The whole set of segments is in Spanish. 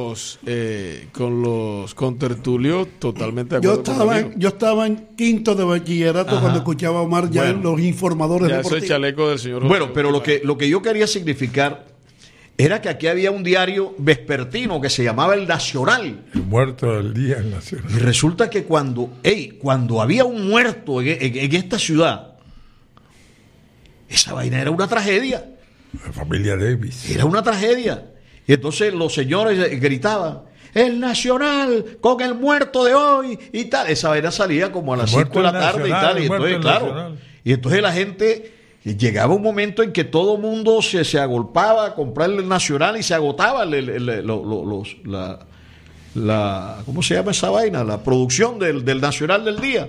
con los contertulios totalmente de acuerdo. Yo estaba en quinto de bachillerato cuando escuchaba a Omar ya en los informadores deportivos. Ese chaleco del señor José. Bueno, pero lo que yo quería significar era que aquí había un diario vespertino que se llamaba El Nacional. El muerto del día El Nacional. Y resulta que cuando había un muerto en esta ciudad, esa vaina era una tragedia. La familia Davis. Era una tragedia. Y entonces los señores gritaban: El Nacional con el muerto de hoy y tal. Esa vaina salía como a las 5 de la tarde y tal. Y entonces, claro, y entonces la gente, llegaba un momento en que todo el mundo se agolpaba a comprar el Nacional y se agotaba ¿cómo se llama esa vaina? La producción del Nacional del día.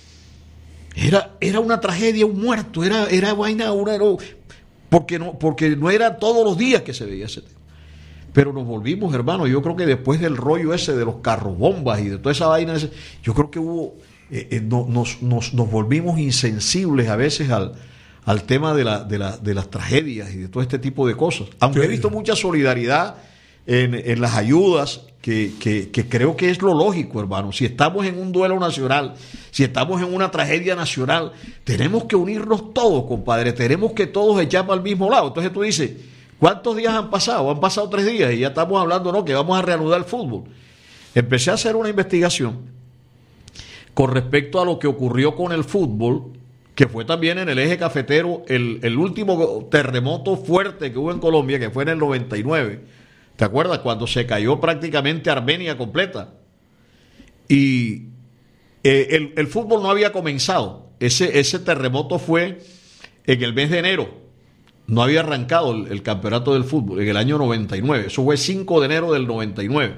Era una tragedia, un muerto, era vaina, porque no era todos los días que se veía ese tema. Pero nos volvimos, hermano, yo creo que después del rollo ese de los carrobombas y de toda esa vaina, yo creo que nos volvimos insensibles a veces al tema de las tragedias y de todo este tipo de cosas. Aunque he visto mucha solidaridad en las ayudas, que creo que es lo lógico, hermano. Si estamos en un duelo nacional, si estamos en una tragedia nacional, tenemos que unirnos todos, compadre. Tenemos que todos echar para el mismo lado. Entonces tú dices: ¿cuántos días han pasado? Han pasado 3 días y ya estamos hablando, ¿no?, que vamos a reanudar el fútbol. Empecé a hacer una investigación con respecto a lo que ocurrió con el fútbol, que fue también en el eje cafetero, el último terremoto fuerte que hubo en Colombia, que fue en el 99. ¿Te acuerdas? Cuando se cayó prácticamente Armenia completa. Y el fútbol no había comenzado. Ese terremoto fue en el mes de enero. No había arrancado el campeonato del fútbol en el año 99. Eso fue 5 de enero del 99.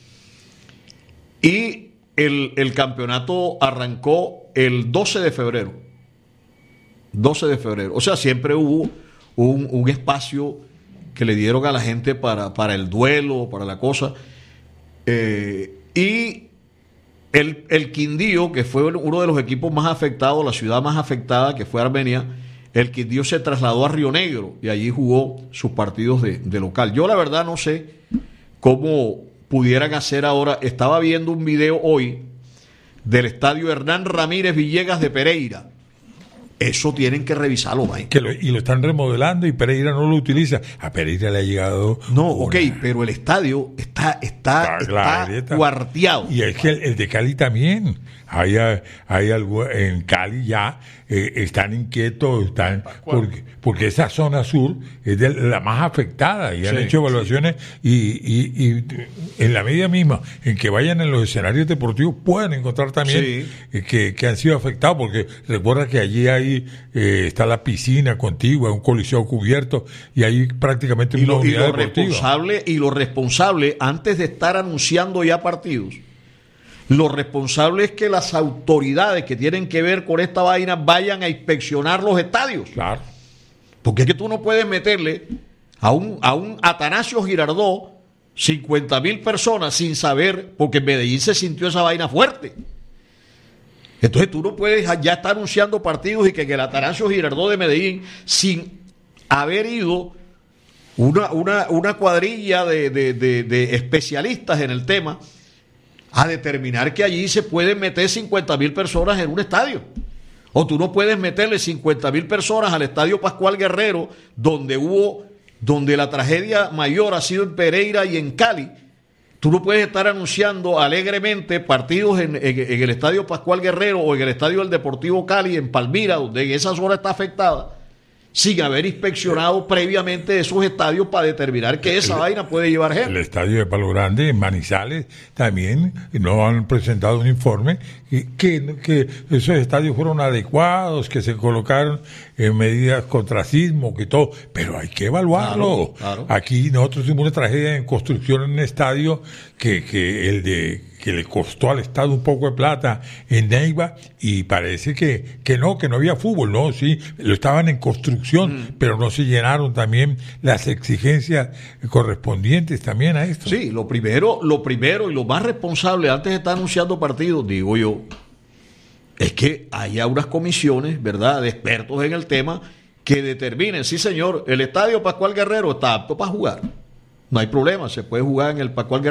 Y el campeonato arrancó el 12 de febrero. 12 de febrero. O sea, siempre hubo un espacio que le dieron a la gente para el duelo, para la cosa. Y el Quindío, que fue uno de los equipos más afectados, la ciudad más afectada, que fue Armenia, el Quindío se trasladó a Río Negro y allí jugó sus partidos de local. Yo la verdad no sé cómo pudieran hacer ahora. Estaba viendo un video hoy del estadio Hernán Ramírez Villegas de Pereira. Eso tienen que revisarlo, Mike. Y lo están remodelando y Pereira no lo utiliza. A Pereira le ha llegado... No, pero el estadio está cuarteado. Y es que el de Cali también. Hay algo en Cali ya están inquietos, porque esa zona sur es de la más afectada y han hecho evaluaciones y en la medida misma en que vayan en los escenarios deportivos pueden encontrar también que han sido afectados, porque recuerda que allí está la piscina contigua, un coliseo cubierto y hay prácticamente una unidad deportiva. Lo responsable, antes de estar anunciando ya partidos, lo responsable es que las autoridades que tienen que ver con esta vaina vayan a inspeccionar los estadios. Claro. Porque es que tú no puedes meterle a un Atanasio Girardot 50,000 personas sin saber, porque en Medellín se sintió esa vaina fuerte. Entonces tú no puedes ya estar anunciando partidos y que el Atanasio Girardot de Medellín, sin haber ido una cuadrilla de especialistas en el tema, a determinar que allí se pueden meter 50,000 personas en un estadio. O tú no puedes meterle 50,000 personas al estadio Pascual Guerrero, donde la tragedia mayor ha sido en Pereira y en Cali. Tú no puedes estar anunciando alegremente partidos en el estadio Pascual Guerrero o en el estadio del Deportivo Cali en Palmira, donde en esa zona está afectada, sin haber inspeccionado previamente esos estadios para determinar que esa vaina puede llevar gente. El estadio de Palo Grande, en Manizales, también no han presentado un informe que esos estadios fueron adecuados, que se colocaron medidas contra sismo, que todo, pero hay que evaluarlo. Claro. Aquí nosotros tuvimos una tragedia en construcción en un estadio que le costó al Estado un poco de plata en Neiva, y parece que no había fútbol, no, sí, lo estaban en construcción, pero no se llenaron también las exigencias correspondientes también a esto. Sí, lo primero y lo más responsable antes de estar anunciando partidos, digo yo, es que haya unas comisiones, ¿verdad?, de expertos en el tema que determinen, sí señor, el estadio Pascual Guerrero está apto para jugar. No hay problema, se puede jugar en el Pascual Guerrero.